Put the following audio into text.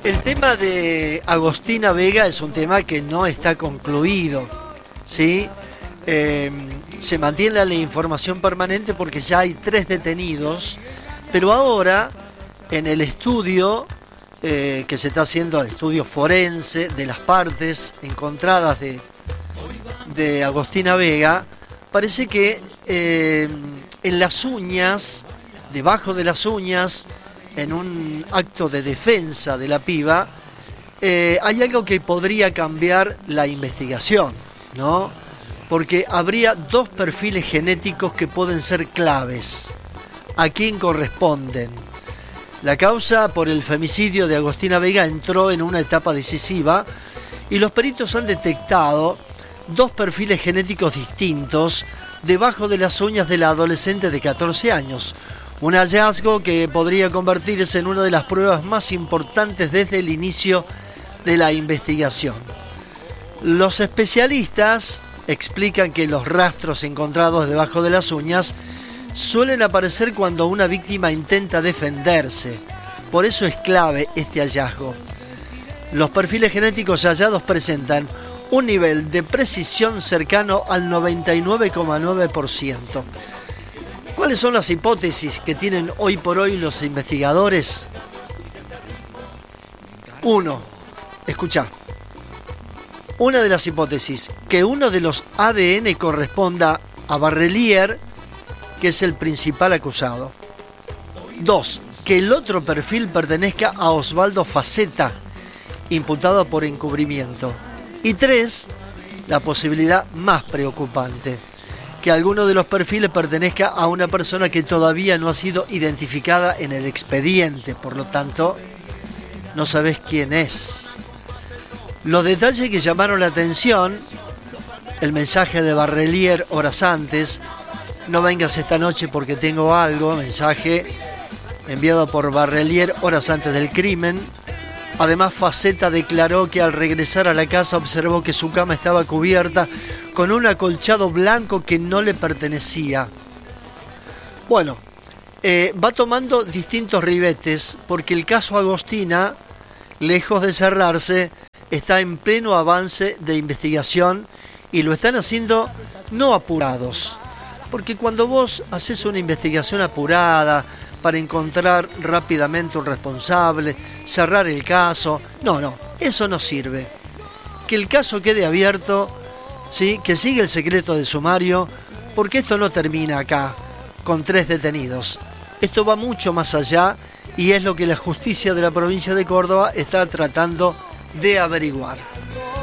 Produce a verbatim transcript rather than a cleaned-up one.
El tema de Agostina Vega es un tema que no está concluido, ¿sí? Eh, se mantiene la información permanente porque ya hay tres detenidos, pero ahora en el estudio eh, que se está haciendo, el estudio forense de las partes encontradas de, de Agostina Vega, parece que eh, en las uñas, debajo de las uñas, en un acto de defensa de la piba, eh, hay algo que podría cambiar la investigación, ¿no? Porque habría dos perfiles genéticos que pueden ser claves. ¿A quién corresponden? La causa por el femicidio de Agostina Vega entró en una etapa decisiva y los peritos han detectado dos perfiles genéticos distintos debajo de las uñas de la adolescente de catorce años. Un hallazgo que podría convertirse en una de las pruebas más importantes desde el inicio de la investigación. Los especialistas explican que los rastros encontrados debajo de las uñas suelen aparecer cuando una víctima intenta defenderse. Por eso es clave este hallazgo. Los perfiles genéticos hallados presentan un nivel de precisión cercano al noventa y nueve coma nueve por ciento. ¿Cuáles son las hipótesis que tienen hoy por hoy los investigadores? Uno, escuchá. Una de las hipótesis, que uno de los A D N corresponda a Barrelier, que es el principal acusado. Dos, que el otro perfil pertenezca a Osvaldo Faceta, imputado por encubrimiento. Y tres, la posibilidad más preocupante, que alguno de los perfiles pertenezca a una persona que todavía no ha sido identificada en el expediente, por lo tanto, no sabes quién es. Los detalles que llamaron la atención, el mensaje de Barrelier horas antes, no vengas esta noche porque tengo algo, mensaje enviado por Barrelier horas antes del crimen. Además, Faceta declaró que al regresar a la casa observó que su cama estaba cubierta con un acolchado blanco que no le pertenecía. Bueno, eh, va tomando distintos ribetes porque el caso Agostina, lejos de cerrarse, está en pleno avance de investigación y lo están haciendo no apurados. Porque cuando vos haces una investigación apurada para encontrar rápidamente un responsable, cerrar el caso, no, no, eso no sirve. Que el caso quede abierto, ¿sí? Que siga el secreto de sumario, porque esto no termina acá, con tres detenidos. Esto va mucho más allá y es lo que la justicia de la provincia de Córdoba está tratando de averiguar.